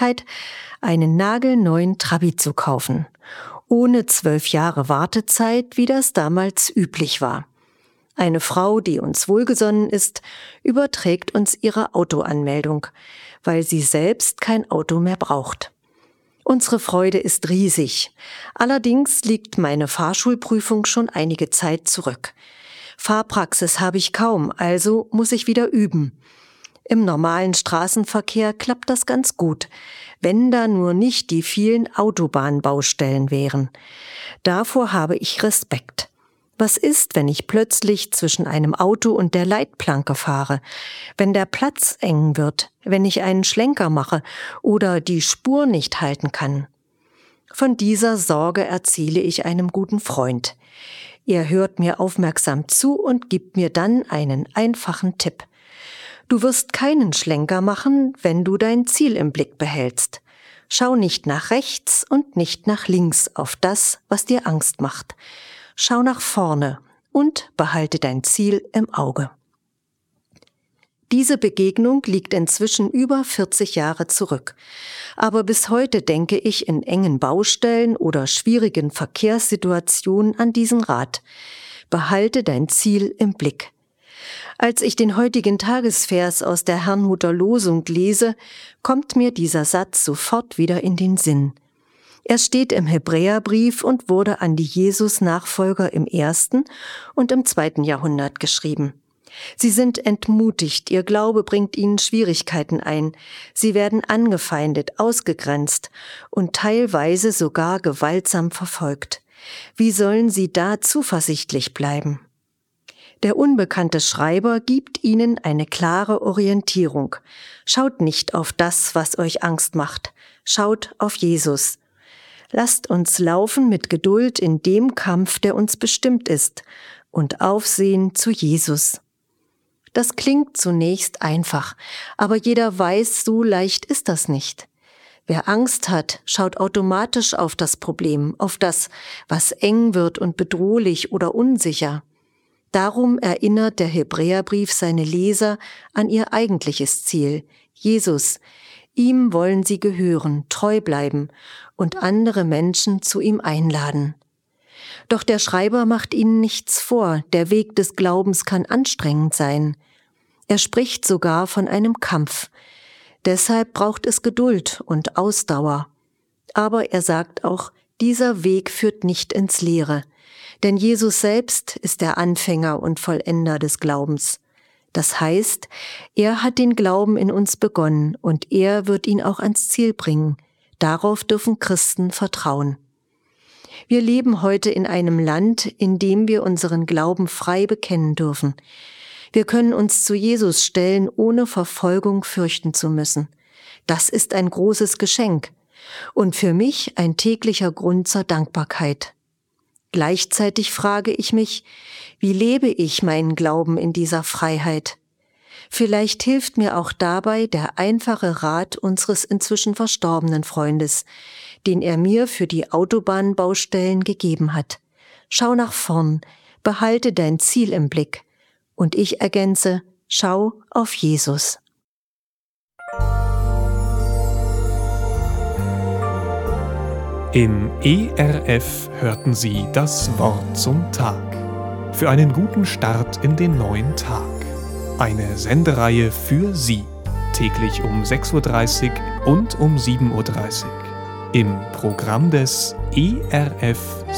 Möglichkeit, einen nagelneuen Trabi zu kaufen, ohne 12 Jahre Wartezeit, wie das damals üblich war. Eine Frau, die uns wohlgesonnen ist, überträgt uns ihre Autoanmeldung, weil sie selbst kein Auto mehr braucht. Unsere Freude ist riesig. Allerdings liegt meine Fahrschulprüfung schon einige Zeit zurück. Fahrpraxis habe ich kaum, also muss ich wieder üben. Im normalen Straßenverkehr klappt das ganz gut, wenn da nur nicht die vielen Autobahnbaustellen wären. Davor habe ich Respekt. Was ist, wenn ich plötzlich zwischen einem Auto und der Leitplanke fahre, wenn der Platz eng wird, wenn ich einen Schlenker mache oder die Spur nicht halten kann? Von dieser Sorge erzähle ich einem guten Freund. Er hört mir aufmerksam zu und gibt mir dann einen einfachen Tipp. Du wirst keinen Schlenker machen, wenn du dein Ziel im Blick behältst. Schau nicht nach rechts und nicht nach links auf das, was dir Angst macht. Schau nach vorne und behalte dein Ziel im Auge. Diese Begegnung liegt inzwischen über 40 Jahre zurück. Aber bis heute denke ich in engen Baustellen oder schwierigen Verkehrssituationen an diesen Rat. Behalte dein Ziel im Blick. Als ich den heutigen Tagesvers aus der Herrnhuter Losung lese, kommt mir dieser Satz sofort wieder in den Sinn. Er steht im Hebräerbrief und wurde an die Jesus-Nachfolger im 1. und im 2. Jahrhundert geschrieben. Sie sind entmutigt, ihr Glaube bringt ihnen Schwierigkeiten ein. Sie werden angefeindet, ausgegrenzt und teilweise sogar gewaltsam verfolgt. Wie sollen sie da zuversichtlich bleiben? Der unbekannte Schreiber gibt ihnen eine klare Orientierung. Schaut nicht auf das, was euch Angst macht. Schaut auf Jesus. Lasst uns laufen mit Geduld in dem Kampf, der uns bestimmt ist, und aufsehen zu Jesus. Das klingt zunächst einfach, aber jeder weiß, so leicht ist das nicht. Wer Angst hat, schaut automatisch auf das Problem, auf das, was eng wird und bedrohlich oder unsicher. Darum erinnert der Hebräerbrief seine Leser an ihr eigentliches Ziel, Jesus. Ihm wollen sie gehören, treu bleiben und andere Menschen zu ihm einladen. Doch der Schreiber macht ihnen nichts vor, der Weg des Glaubens kann anstrengend sein. Er spricht sogar von einem Kampf. Deshalb braucht es Geduld und Ausdauer. Aber er sagt auch, dieser Weg führt nicht ins Leere, denn Jesus selbst ist der Anfänger und Vollender des Glaubens. Das heißt, er hat den Glauben in uns begonnen und er wird ihn auch ans Ziel bringen. Darauf dürfen Christen vertrauen. Wir leben heute in einem Land, in dem wir unseren Glauben frei bekennen dürfen. Wir können uns zu Jesus stellen, ohne Verfolgung fürchten zu müssen. Das ist ein großes Geschenk und für mich ein täglicher Grund zur Dankbarkeit. Gleichzeitig frage ich mich, wie lebe ich meinen Glauben in dieser Freiheit? Vielleicht hilft mir auch dabei der einfache Rat unseres inzwischen verstorbenen Freundes, den er mir für die Autobahnbaustellen gegeben hat. Schau nach vorn, behalte dein Ziel im Blick. Und ich ergänze, schau auf Jesus. Im ERF hörten Sie das Wort zum Tag. Für einen guten Start in den neuen Tag. Eine Sendereihe für Sie. Täglich um 6:30 Uhr und um 7:30 Uhr. Im Programm des ERF